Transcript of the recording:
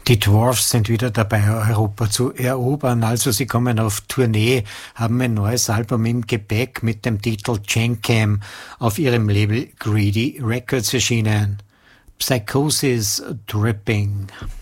Die Dwarfs sind wieder dabei, Europa zu erobern. Also sie kommen auf Tournee, haben ein neues Album im Gepäck mit dem Titel Gencam auf ihrem Label Greedy Records erschienen. Psychosis Dripping.